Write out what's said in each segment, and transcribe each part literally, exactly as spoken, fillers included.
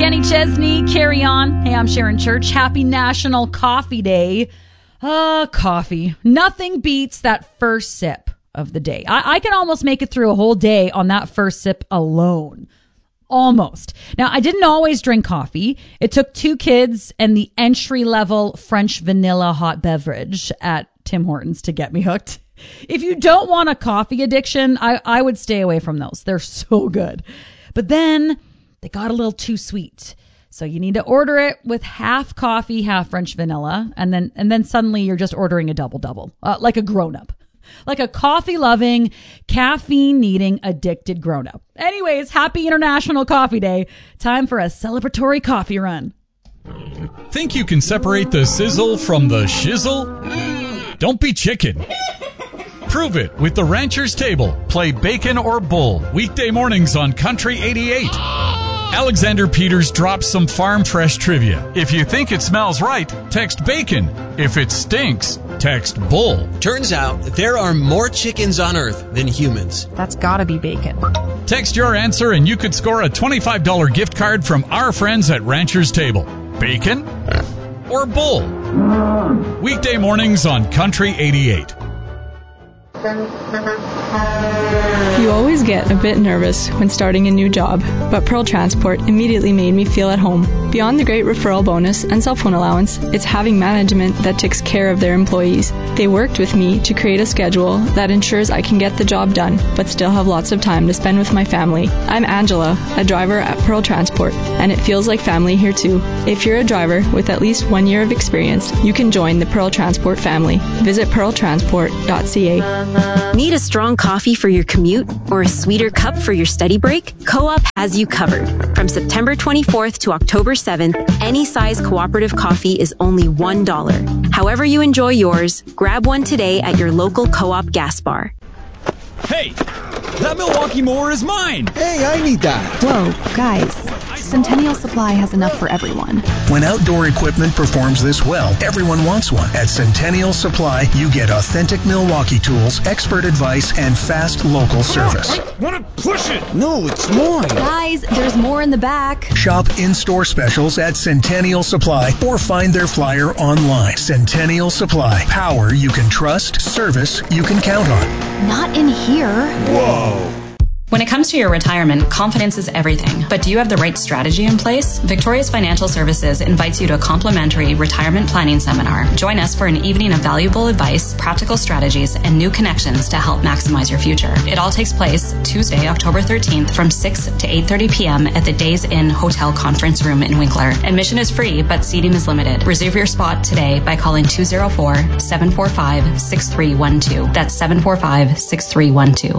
Kenny Chesney, Carry On. Hey, I'm Sharon Church. Happy National Coffee Day. Uh, coffee. Nothing beats that first sip of the day. I, I can almost make it through a whole day on that first sip alone. Almost. Now, I didn't always drink coffee. It took two kids and the entry-level French vanilla hot beverage at Tim Hortons to get me hooked. If you don't want a coffee addiction, I, I would stay away from those. They're so good. But then they got a little too sweet. So you need to order it with half coffee, half French vanilla. And then and then suddenly you're just ordering a double-double, uh, like a grown-up. Like a coffee-loving, caffeine-needing, addicted grown-up. Anyways, happy International Coffee Day. Time for a celebratory coffee run. Think you can separate the sizzle from the shizzle? Don't be chicken. Prove it with the Rancher's Table. Play bacon or bull. Weekday mornings on Country eighty-eight. Alexander Peters drops some farm fresh trivia. If you think it smells right, text bacon. If it stinks, text bull. Turns out there are more chickens on Earth than humans. That's gotta be bacon. Text your answer and you could score a twenty-five dollars gift card from our friends at Rancher's Table. Bacon or bull? Weekday mornings on Country eighty-eight. You always get a bit nervous when starting a new job, but Pearl Transport immediately made me feel at home. Beyond the great referral bonus and cell phone allowance, it's having management that takes care of their employees. They worked with me to create a schedule that ensures I can get the job done, but still have lots of time to spend with my family. I'm Angela, a driver at Pearl Transport, and it feels like family here too. If you're a driver with at least one year of experience, you can join the Pearl Transport family. Visit pearl transport dot c a. Need a strong coffee for your commute or a sweeter cup for your study break? Co-op has you covered. From September twenty-fourth to October seventh, any size cooperative coffee is only one dollar. However you enjoy yours, grab one today at your local co-op gas bar. Hey, that Milwaukee mower is mine. Hey, I need that. Whoa, guys. Centennial Supply has enough for everyone. When outdoor equipment performs this well, everyone wants one. At Centennial Supply, you get authentic Milwaukee tools, expert advice, and fast local service. I want to push it. No, it's mine. Guys, there's more in the back. Shop in-store specials at Centennial Supply or find their flyer online. Centennial Supply. Power you can trust, service you can count on. Not in here. Whoa. When it comes to your retirement, confidence is everything. But do you have the right strategy in place? Victorious Financial Services invites you to a complimentary retirement planning seminar. Join us for an evening of valuable advice, practical strategies, and new connections to help maximize your future. It all takes place Tuesday, October thirteenth from six to eight thirty p.m. at the Days Inn Hotel Conference Room in Winkler. Admission is free, but seating is limited. Reserve your spot today by calling two oh four, seven four five, six three one two. That's seven four five, six three one two.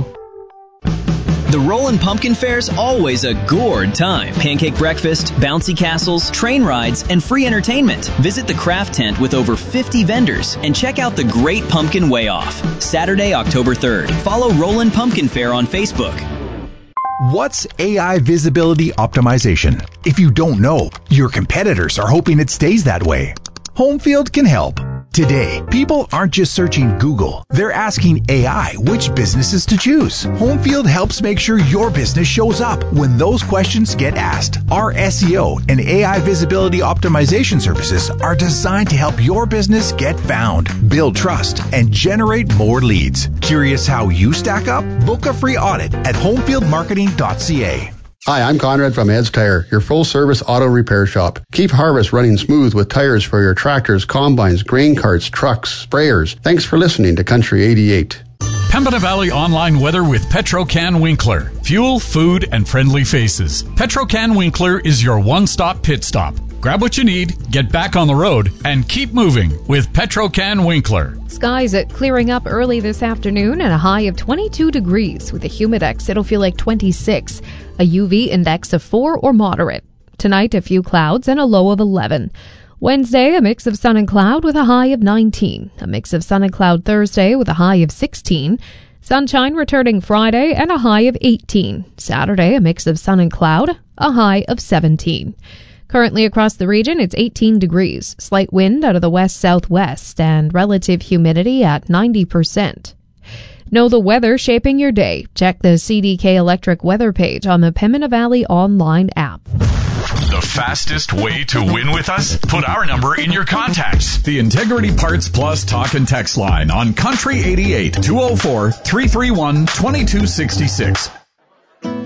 The Rollin' Pumpkin Fair's always a gourd time. Pancake breakfast, bouncy castles, train rides, and free entertainment. Visit the craft tent with over fifty vendors and check out the Great Pumpkin Way Off. Saturday, October third. Follow Rollin' Pumpkin Fair on Facebook. What's A I visibility optimization? If you don't know, your competitors are hoping it stays that way. Homefield can help. Today, people aren't just searching Google. They're asking A I which businesses to choose. Homefield helps make sure your business shows up when those questions get asked. Our S E O and A I visibility optimization services are designed to help your business get found, build trust, and generate more leads. Curious how you stack up? Book a free audit at homefield marketing dot c a. Hi, I'm Conrad from Ed's Tire, your full-service auto repair shop. Keep harvest running smooth with tires for your tractors, combines, grain carts, trucks, sprayers. Thanks for listening to Country eighty-eight. Pembina Valley online weather with Petrocan Winkler. Fuel, food, and friendly faces. Petrocan Winkler is your one-stop pit stop. Grab what you need, get back on the road, and keep moving with Petrocan Winkler. Skies are clearing up early this afternoon at a high of twenty-two degrees. With a humidex, it'll feel like twenty-six. A U V index of four or moderate. Tonight, a few clouds and a low of eleven. Wednesday, a mix of sun and cloud with a high of nineteen. A mix of sun and cloud Thursday with a high of sixteen. Sunshine returning Friday and a high of eighteen. Saturday, a mix of sun and cloud, a high of seventeen. Currently across the region, it's eighteen degrees. Slight wind out of the west-southwest and relative humidity at ninety percent. Know the weather shaping your day. Check the C D K Electric weather page on the Pembina Valley online app. The fastest way to win with us? Put our number in your contacts. The Integrity Parts Plus talk and text line on Country eighty-eight, two oh four, three three one, two two six six.